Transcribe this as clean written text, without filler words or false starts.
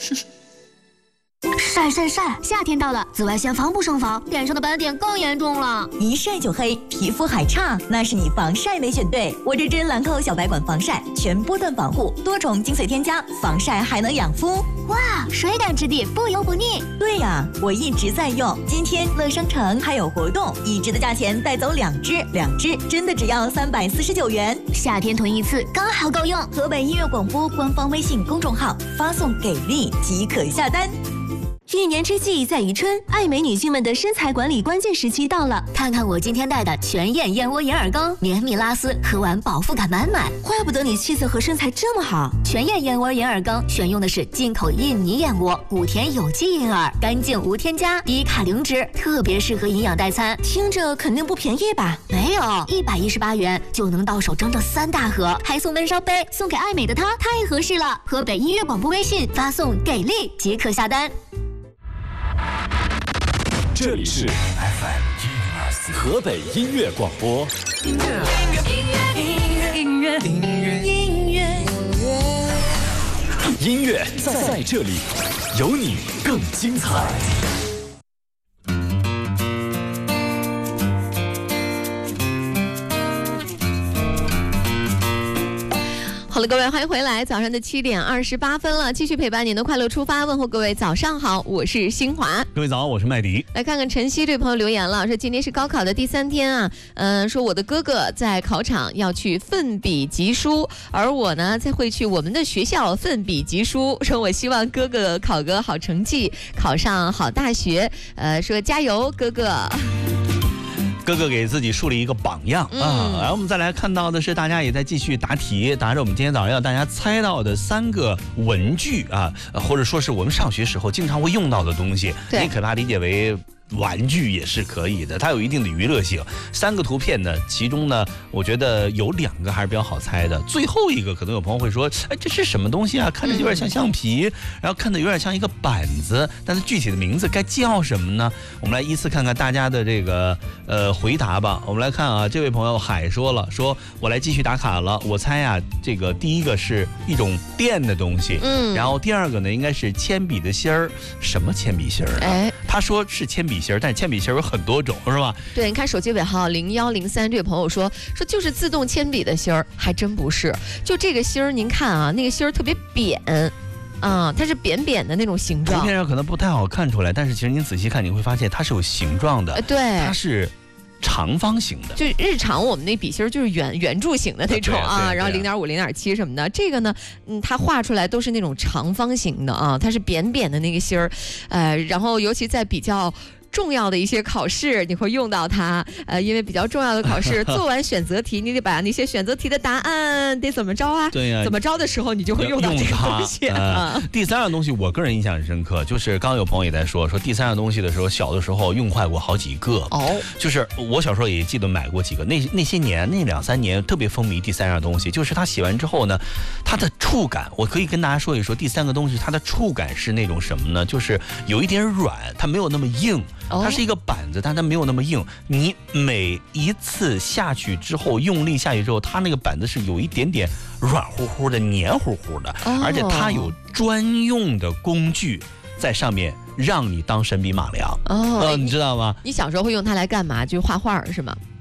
晒晒晒！夏天到了，紫外线防不胜防，脸上的斑点更严重了。 一晒就黑，皮肤还差，那是你防晒没选对。我这支兰蔻小白管防晒，全波段防护，多种精髓添加，防晒还能养肤。 哇，水感质地，不油不腻。 对呀，我一直在用。今天乐商城还有活动，一支的价钱带走2支，2支真的只要349元。 夏天囤一次刚好够用。 河北音乐广播官方微信公众号发送给力即可下单。 一年之计在于春，爱美女性们的身材管理关键时期到了。 看看我今天带的全燕燕窝银耳羹，绵密拉丝，喝完饱腹感满满。 怪不得你气色和身材这么好。 全燕燕窝银耳羹选用的是进口印尼燕窝，谷田有机银耳，干净无添加，低卡零脂，特别适合营养代餐。 听着肯定不便宜吧？ 没有，118元就能到手整整3大盒，还送闷烧杯，送给爱美的她太合适了。河北音乐广播微信发送给力即可下单。 这里是 FM 102.4河北音乐广播。音乐在这里，有你更精彩。 好了，各位，欢迎回来，早上的7点28分了，继续陪伴您的快乐出发，问候各位早上好，我是新华。 各位早，我是麦迪。 来看看晨曦这位朋友留言了，说今天是高考的第3天啊，说我的哥哥在考场要去奋笔疾书，而我呢才会去我们的学校奋笔疾书，说我希望哥哥考个好成绩，考上好大学，说加油，哥哥。 哥哥给自己树立一个榜样啊！然后我们再来看到的是，大家也在继续答题，答着我们今天早上要大家猜到的3个文具啊，或者说是我们上学时候经常会用到的东西，你可以把它理解为玩具也是可以的，它有一定的娱乐性。3个图片呢，其中呢，我觉得有2个还是比较好猜的，最后一个可能有朋友会说，哎，这是什么东西啊？看着有点像橡皮，然后看着有点像一个板子，但是具体的名字该叫什么呢？我们来依次看看大家的这个回答吧。我们来看啊，这位朋友海说了，说我来继续打卡了，我猜啊，这个第一个是一种电的东西，然后第2个呢应该是铅笔的芯儿，什么铅笔芯儿啊？他说是铅笔芯儿，但是铅笔芯儿有很多种，是吧？对， 你看手机尾号0103这位朋友说就是自动铅笔的芯儿，还真不是。就这个芯儿，您看啊，那个芯儿特别扁。它是扁扁的那种形状， 图片上可能不太好看出来，但是其实您仔细看，你会发现它是有形状的。 对， 它是长方形的， 就日常我们那笔芯儿就是圆柱形的那种啊，然后0.5、0.7什么的。这个呢，它画出来都是那种长方形的啊，它是扁扁的那个芯儿，然后尤其在比较重要的一些考试你会用到它，因为比较重要的考试做完选择题，你得把那些选择题的答案得怎么着啊？ 对呀， 怎么着的时候你就会用到这个东西第3样东西，我个人印象很深刻，就是刚刚有朋友也在说第3样东西的时候，小的时候用坏过好几个。就是我小时候也记得买过几个，那些年那2、3年特别风靡第3样东西，就是它洗完之后呢，它的触感，我可以跟大家说一说，第3个东西它的触感是那种什么呢？就是有一点软，它没有那么硬。它是一个板子，但它没有那么硬。你每一次下去之后，用力下去之后，它那个板子是有一点点软乎乎的、黏糊糊的，而且它有专用的工具在上面，让你当神笔马良。你知道吗？ 你小时候会用它来干嘛？就画画是吗？